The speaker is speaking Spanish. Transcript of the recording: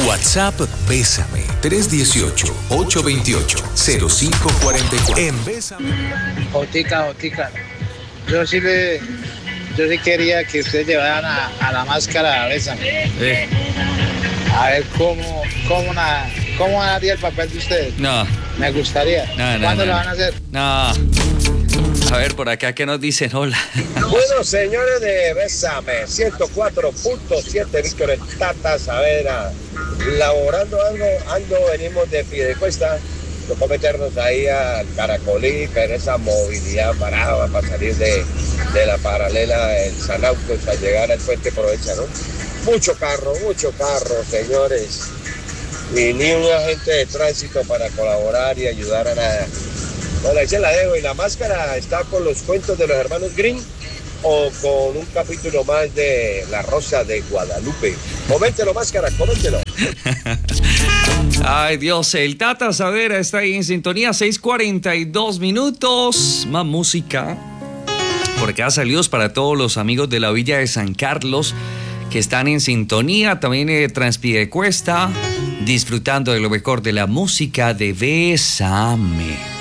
WhatsApp Bésame 318-828-0544. En Bésame. Jotica. Yo sí quería que ustedes llevaran a la máscara a Bésame. A ver cómo haría el papel de ustedes. No. Me gustaría. ¿Cuándo lo van a hacer? No. A ver, por acá, ¿qué nos dicen? Hola. Bueno, señores de Bésame, 104.7, Víctor el Tata Saavedra, laborando algo, venimos de Piedecuesta, tocó meternos ahí al Caracolí, pero esa movilidad parada para salir de la paralela en San Autos a llegar al puente Provenza, ¿no? Mucho carro, señores, y ni un agente de tránsito para colaborar y ayudar a nada. Bueno, ahí se la dejo. Y la máscara está con los cuentos de los hermanos Grimm o con un capítulo más de La Rosa de Guadalupe. Coméntelo, máscara, coméntelo. Ay, Dios, el Tata Saavedra está ahí en sintonía, 6:42 minutos. Más música. Por acá saludos para todos los amigos de la Villa de San Carlos que están en sintonía. También Transpiedecuesta, disfrutando de lo mejor de la música de Bésame.